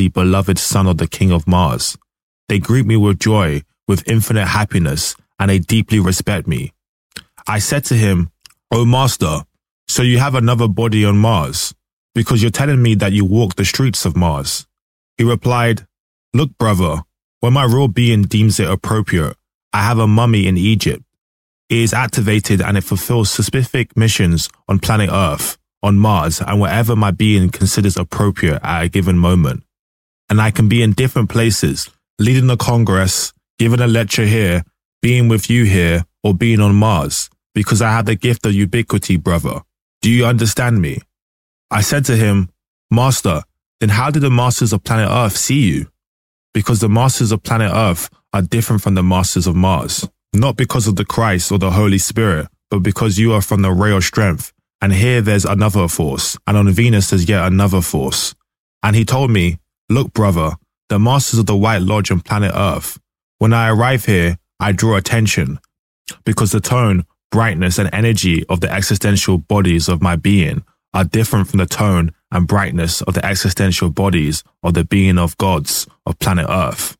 deeply beloved son of the King of Mars. They greet me with joy, with infinite happiness, and they deeply respect me. I said to him, "O Master, so you have another body on Mars, because you're telling me that you walk the streets of Mars." He replied, "Look, brother, when my real being deems it appropriate, I have a mummy in Egypt. It is activated and it fulfills specific missions on planet Earth, on Mars, and wherever my being considers appropriate at a given moment. And I can be in different places, leading a congress, giving a lecture here, being with you here, or being on Mars, because I have the gift of ubiquity, brother. Do you understand me?" I said to him, "Master, then how did the masters of planet Earth see you?" Because the masters of planet Earth are different from the masters of Mars. Not because of the Christ or the Holy Spirit, but because you are from the ray of strength. And here there's another force, and on Venus there's yet another force. And he told me, "Look, brother, the masters of the White Lodge on planet Earth. When I arrive here, I draw attention, because the tone, brightness, and energy of the existential bodies of my being are different from the tone and brightness of the existential bodies of the being of gods of planet Earth."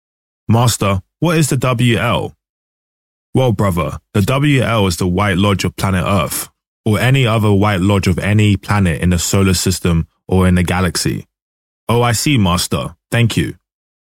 Master, what is the WL? Well, brother, the WL is the White Lodge of planet Earth, or any other White Lodge of any planet in the solar system or in the galaxy. Oh, I see, Master. Thank you.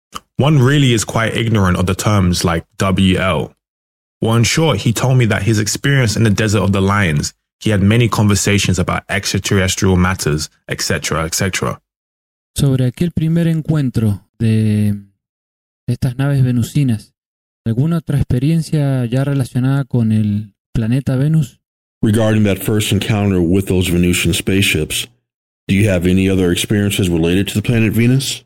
One really is quite ignorant of the terms like WL. Well, in short, he told me that his experience in the Desert of the Lions, he had many conversations about extraterrestrial matters, etc., etc. Sobre aquel primer encuentro de estas naves venusinas, ¿alguna otra experiencia ya relacionada con el planeta Venus? Regarding that first encounter with those Venusian spaceships, do you have any other experiences related to the planet Venus?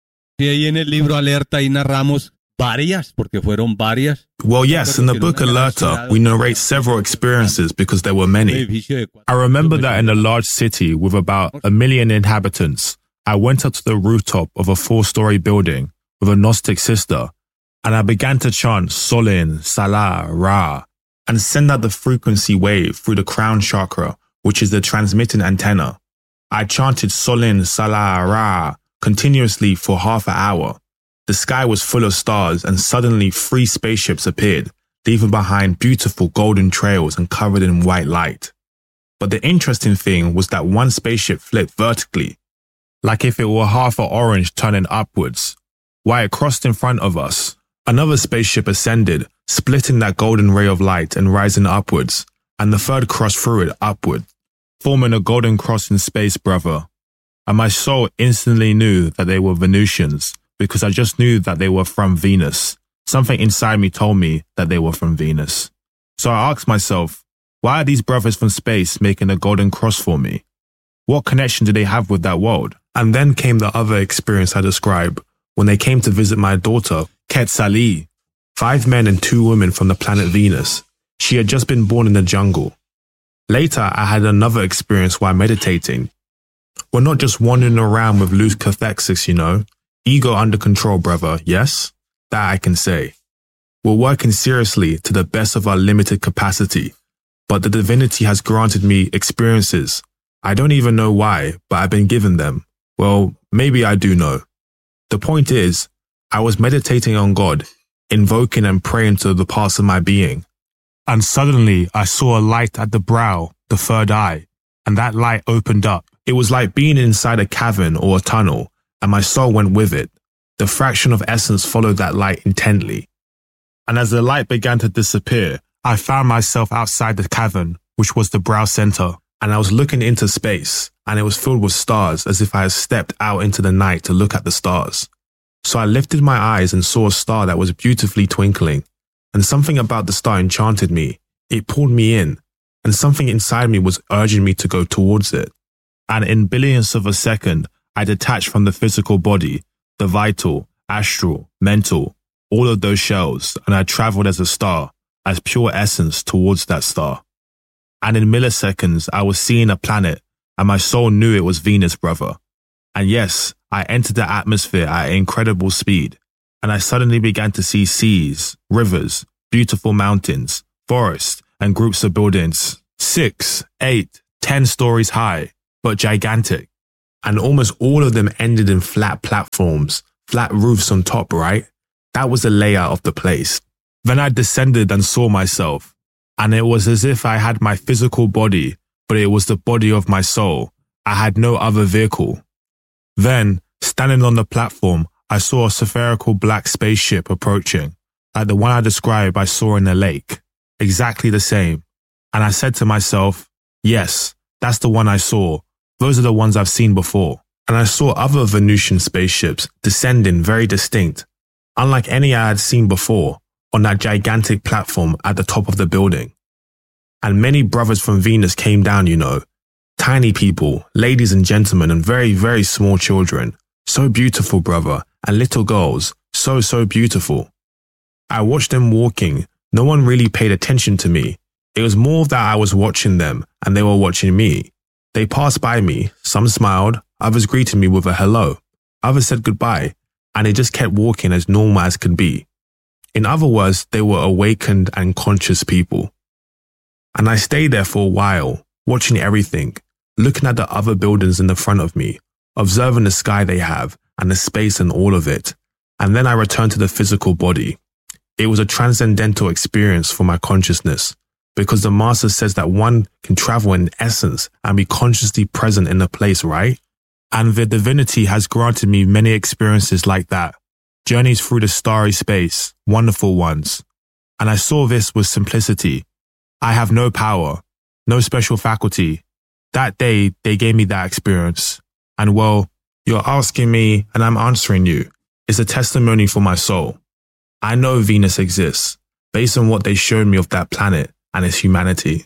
Y ahí en el libro Alerta ahí narramos varias, porque fueron varias. Well, yes, in the book Alerta, we narrate several experiences because there were many. I remember that in a large city with about 1 million inhabitants, I went up to the rooftop of a 4-story building with a Gnostic sister, and I began to chant Solin, Salah, Ra, and send out the frequency wave through the crown chakra, which is the transmitting antenna. I chanted Solin, Salah, Ra continuously for half an hour. The sky was full of stars, and suddenly 3 spaceships appeared, leaving behind beautiful golden trails and covered in white light. But the interesting thing was that one spaceship flipped vertically, like if it were half an orange turning upwards, while it crossed in front of us. Another spaceship ascended, splitting that golden ray of light and rising upwards, and the third crossed through it upward, forming a golden cross in space, brother. And my soul instantly knew that they were Venusians, because I just knew that they were from Venus. Something inside me told me that they were from Venus. So I asked myself, why are these brothers from space making a golden cross for me? What connection do they have with that world? And then came the other experience I described, when they came to visit my daughter, Quetzalí, 5 men and 2 women from the planet Venus. She had just been born in the jungle. Later, I had another experience while meditating. We're not just wandering around with loose cathexis, you know. Ego under control, brother, yes? That I can say. We're working seriously to the best of our limited capacity, but the divinity has granted me experiences. I don't even know why, but I've been given them. Well, maybe I do know. The point is, I was meditating on God, invoking and praying to the parts of my being. And suddenly I saw a light at the brow, the third eye, and that light opened up. It was like being inside a cavern or a tunnel, and my soul went with it. The fraction of essence followed that light intently. And as the light began to disappear, I found myself outside the cavern, which was the brow center, and I was looking into space, and it was filled with stars as if I had stepped out into the night to look at the stars. So I lifted my eyes and saw a star that was beautifully twinkling, and something about the star enchanted me. It pulled me in, and something inside me was urging me to go towards it. And in billionths of a second, I detached from the physical body, the vital, astral, mental, all of those shells, and I traveled as a star, as pure essence towards that star. And in milliseconds, I was seeing a planet, and my soul knew it was Venus, brother. And yes, I entered the atmosphere at incredible speed, and I suddenly began to see seas, rivers, beautiful mountains, forests, and groups of buildings, 6, 8, 10 stories high, but gigantic. And almost all of them ended in flat platforms, flat roofs on top, right? That was the layout of the place. Then I descended and saw myself, and it was as if I had my physical body, but it was the body of my soul. I had no other vehicle. Then, standing on the platform, I saw a spherical black spaceship approaching, like the one I described I saw in the lake. Exactly the same. And I said to myself, yes, that's the one I saw. Those are the ones I've seen before. And I saw other Venusian spaceships descending very distinct, unlike any I had seen before, on that gigantic platform at the top of the building. And many brothers from Venus came down, you know. Tiny people, ladies and gentlemen, and very, very small children. So beautiful, brother, and little girls, so beautiful. I watched them walking. No one really paid attention to me. It was more that I was watching them, and they were watching me. They passed by me, some smiled, others greeted me with a hello, others said goodbye, and they just kept walking as normal as could be. In other words, they were awakened and conscious people. And I stayed there for a while, watching everything, looking at the other buildings in the front of me, observing the sky they have and the space and all of it. And then I returned to the physical body. It was a transcendental experience for my consciousness, because the master says that one can travel in essence and be consciously present in a place, right? And the divinity has granted me many experiences like that. Journeys through the starry space, wonderful ones. And I saw this with simplicity. I have no power, no special faculty. That day, they gave me that experience. And well, you're asking me and I'm answering you. It's a testimony for my soul. I know Venus exists, based on what they showed me of that planet and its humanity.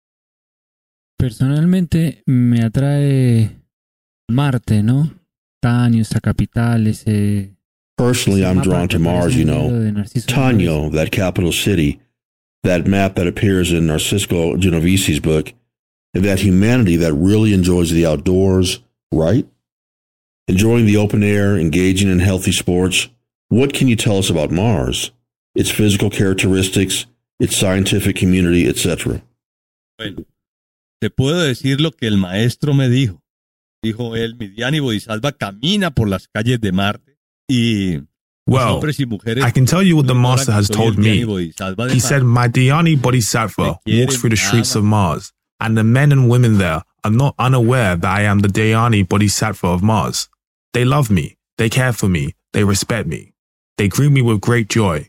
Personalmente me atrae Marte, ¿no? Tanio, esa capital, ese... Personally, I'm drawn to Mars, you know. Tanio, that capital city, that map that appears in Narcisco Genovese's book, and that humanity that really enjoys the outdoors, right? Enjoying the open air, engaging in healthy sports. What can you tell us about Mars? Its physical characteristics, its scientific community, etc. Bueno, te puedo decir lo que el maestro me dijo. Dijo él, mi Dhyani Bodhisattva camina por las calles de Marte y... Well, I can tell you what the master has told me. He said, my Dhyani Bodhisattva walks through the streets of Mars, and the men and women there are not unaware that I am the Dhyani Bodhisattva of Mars. They love me, they care for me, they respect me. They greet me with great joy.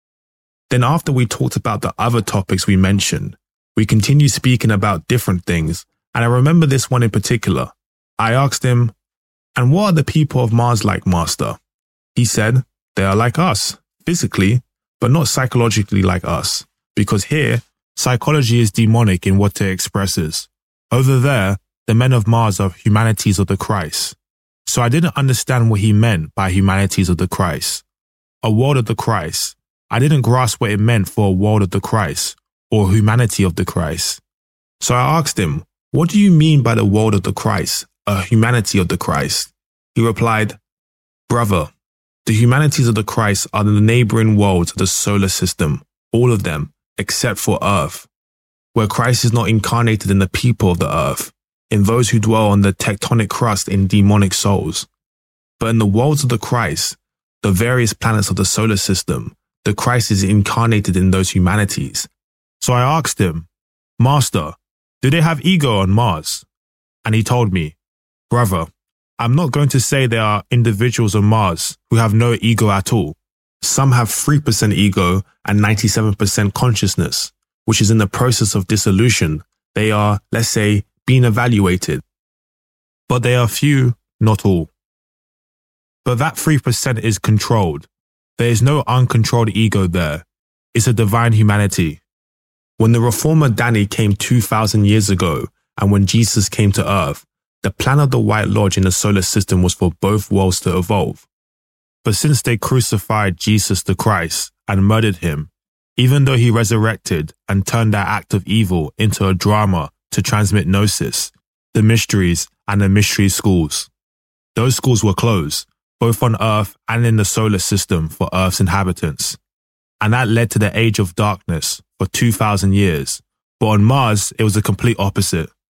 Then after we talked about the other topics we mentioned, we continued speaking about different things, and I remember this one in particular. I asked him, and what are the people of Mars like, Master? He said, they are like us, physically, but not psychologically like us, because here, psychology is demonic in what it expresses. Over there, the men of Mars are humanities of the Christ. So I didn't understand what he meant by humanities of the Christ. A world of the Christ. I didn't grasp what it meant for a world of the Christ, or humanity of the Christ. So I asked him, what do you mean by the world of the Christ, a humanity of the Christ? He replied, brother, the humanities of the Christ are the neighboring worlds of the solar system, all of them, except for Earth, where Christ is not incarnated in the people of the Earth, in those who dwell on the tectonic crust in demonic souls. But in the worlds of the Christ, the various planets of the solar system, the Christ is incarnated in those humanities. So I asked him, Master, do they have ego on Mars? And he told me, brother, I'm not going to say there are individuals on Mars who have no ego at all. Some have 3% ego and 97% consciousness, which is in the process of dissolution. They are, let's say, being evaluated. But they are few, not all. But that 3% is controlled. There is no uncontrolled ego there. It's a divine humanity. When the reformer Danny came 2,000 years ago, and when Jesus came to Earth, the plan of the White Lodge in the solar system was for both worlds to evolve. But since they crucified Jesus the Christ and murdered him, even though he resurrected and turned that act of evil into a drama to transmit gnosis, the mysteries and the mystery schools, those schools were closed, both on Earth and in the solar system for Earth's inhabitants. And that led to the age of darkness for 2,000 years. But on Mars, it was the complete opposite.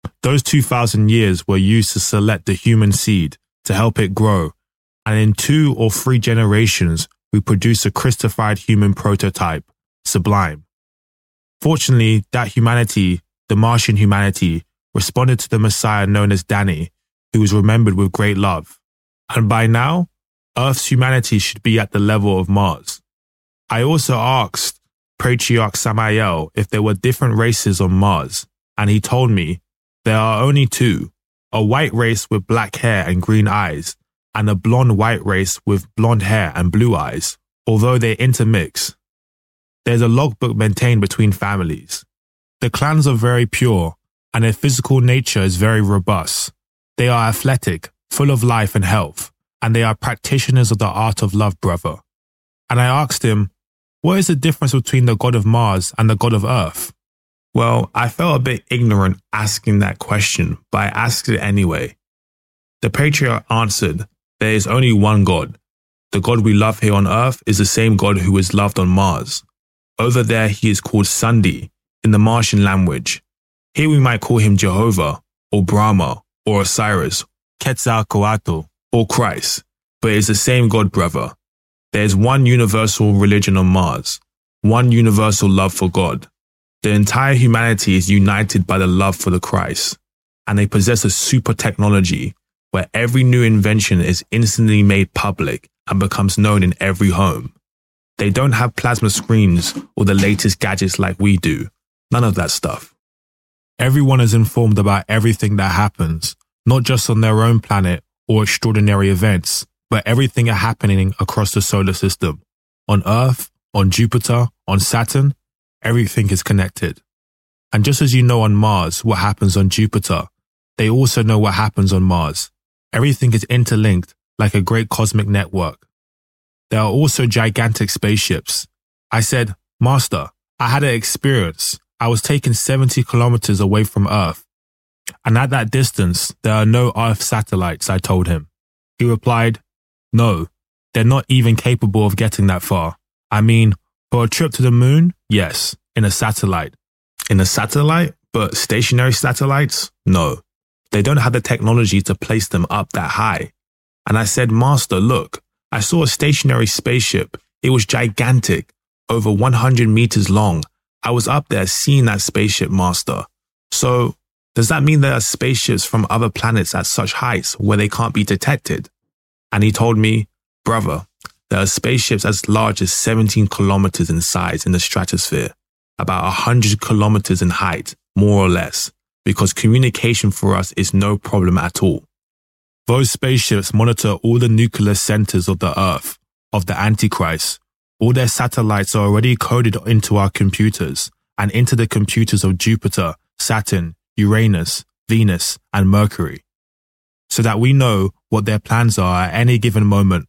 Those 2,000 years were used to select the human seed, to help it grow, and in 2 or 3 generations, we produce a Christified human prototype, Sublime. Fortunately, that humanity, the Martian humanity, responded to the Messiah known as Danny, who was remembered with great love. And by now, Earth's humanity should be at the level of Mars. I also asked Patriarch Samael if there were different races on Mars, and he told me there are only 2, a white race with black hair and green eyes, and a blonde white race with blonde hair and blue eyes, although they intermix. There's a logbook maintained between families. The clans are very pure, and their physical nature is very robust. They are athletic, full of life and health, and they are practitioners of the art of love, brother. And I asked him, what is the difference between the god of Mars and the god of Earth? Well, I felt a bit ignorant asking that question, but I asked it anyway. The patriarch answered, there is only one God. The God we love here on Earth is the same God who is loved on Mars. Over there he is called Sundi in the Martian language. Here we might call him Jehovah, or Brahma, or Osiris, Quetzalcoatl, or Christ, but it is the same God, brother. There is one universal religion on Mars, one universal love for God. The entire humanity is united by the love for the Christ, and they possess a super technology where every new invention is instantly made public and becomes known in every home. They don't have plasma screens or the latest gadgets like we do. None of that stuff. Everyone is informed about everything that happens, not just on their own planet or extraordinary events, but everything happening across the solar system. On Earth, on Jupiter, on Saturn, everything is connected. And just as you know on Mars what happens on Jupiter, they also know what happens on Mars. Everything is interlinked like a great cosmic network. There are also gigantic spaceships. I said, Master, I had an experience. I was taken 70 kilometers away from Earth. And at that distance, there are no Earth satellites, I told him. He replied, no, they're not even capable of getting that far. I mean, for a trip to the moon, yes, in a satellite. In a satellite? But stationary satellites? No. They don't have the technology to place them up that high. And I said, Master, look, I saw a stationary spaceship. It was gigantic, over 100 meters long. I was up there seeing that spaceship, Master. So, does that mean there are spaceships from other planets at such heights where they can't be detected? And he told me, brother, there are spaceships as large as 17 kilometers in size in the stratosphere, about 100 kilometers in height, more or less, because communication for us is no problem at all. Those spaceships monitor all the nuclear centers of the Earth, of the Antichrist. All their satellites are already coded into our computers and into the computers of Jupiter, Saturn, Uranus, Venus, and Mercury, so that we know what their plans are at any given moment.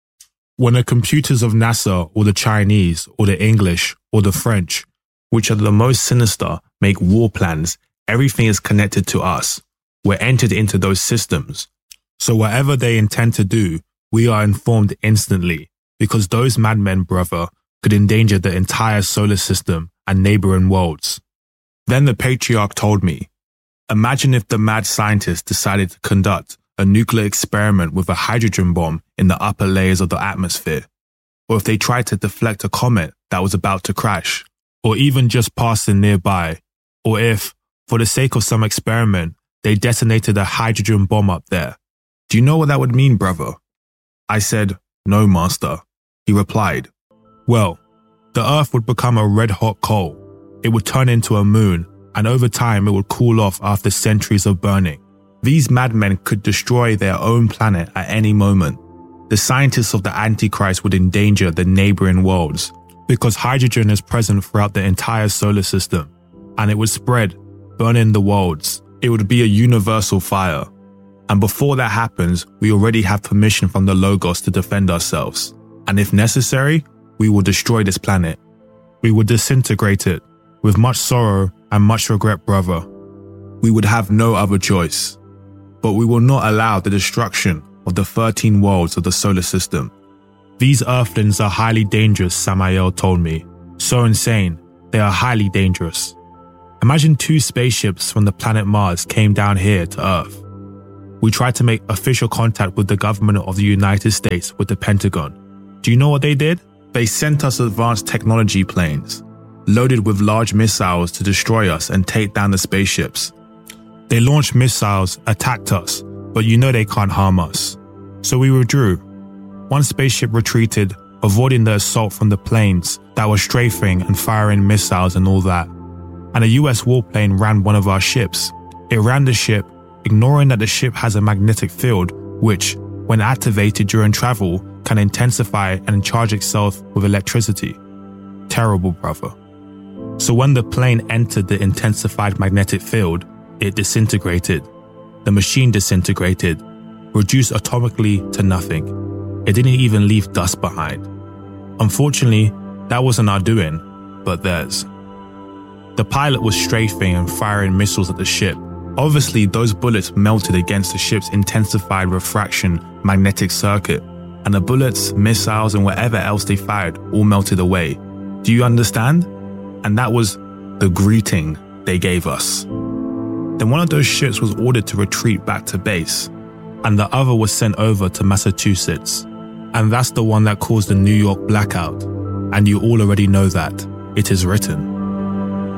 When the computers of NASA or the Chinese or the English or the French, which are the most sinister, make war plans, everything is connected to us. We're entered into those systems. So whatever they intend to do, we are informed instantly, because those madmen, brother, could endanger the entire solar system and neighboring worlds. Then the patriarch told me, imagine if the mad scientists decided to conduct a nuclear experiment with a hydrogen bomb in the upper layers of the atmosphere, or if they tried to deflect a comet that was about to crash, or even just passing nearby, or if, for the sake of some experiment, they detonated a hydrogen bomb up there. Do you know what that would mean, brother? I said, no, Master. He replied, well, the Earth would become a red-hot coal. It would turn into a moon, and over time it would cool off after centuries of burning. These madmen could destroy their own planet at any moment. The scientists of the Antichrist would endanger the neighboring worlds, because hydrogen is present throughout the entire solar system, and it would spread, burning the worlds. It would be a universal fire. And before that happens, we already have permission from the Logos to defend ourselves. And if necessary, we will destroy this planet. We will disintegrate it, with much sorrow and much regret, brother. We would have no other choice. But we will not allow the destruction of the 13 worlds of the solar system. These earthlings are highly dangerous, Samael told me. So insane, they are highly dangerous. Imagine 2 spaceships from the planet Mars came down here to Earth. We tried to make official contact with the government of the United States with the Pentagon. Do you know what they did? They sent us advanced technology planes, loaded with large missiles to destroy us and take down the spaceships. They launched missiles, attacked us, but you know they can't harm us. So we withdrew. One spaceship retreated, avoiding the assault from the planes that were strafing and firing missiles and all that. And a US warplane ran one of our ships. It ran the ship, ignoring that the ship has a magnetic field, which, when activated during travel, can intensify and charge itself with electricity. Terrible, brother. So when the plane entered the intensified magnetic field, it disintegrated. The machine disintegrated, reduced atomically to nothing. It didn't even leave dust behind. Unfortunately, that wasn't our doing, but theirs. The pilot was strafing and firing missiles at the ship. Obviously, those bullets melted against the ship's intensified refraction magnetic circuit, and the bullets, missiles, and whatever else they fired all melted away. Do you understand? And that was the greeting they gave us. Then one of those ships was ordered to retreat back to base, and the other was sent over to Massachusetts. And that's the one that caused the New York blackout. And you all already know that. It is written.